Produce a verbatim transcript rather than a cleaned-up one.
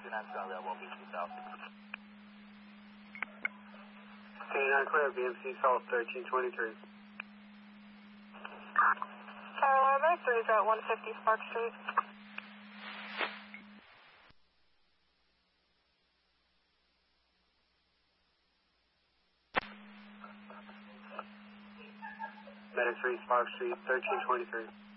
two nine seven, Railroad B M C South. Canine clear, B M C South thirteen twenty-three. Carolina three is at one fifty Spark Street. Medic three, Spark Street, thirteen twenty-three.